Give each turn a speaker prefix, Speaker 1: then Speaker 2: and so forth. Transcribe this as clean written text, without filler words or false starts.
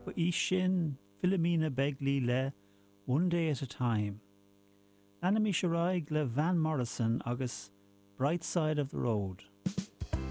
Speaker 1: but í sin Philomena Begley le One Day at a Time. Anna mi siaraig le Van Morrison agus Bright Side of the Road.